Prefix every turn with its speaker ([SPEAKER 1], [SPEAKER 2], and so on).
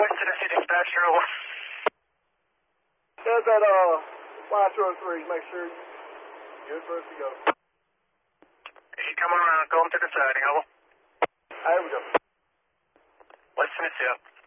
[SPEAKER 1] West Tennessee dispatcher, over.
[SPEAKER 2] There's that, Y203, make sure you're good for us to go.
[SPEAKER 1] He coming around, going to the siding, over.
[SPEAKER 2] Here we go.
[SPEAKER 1] West Tennessee up.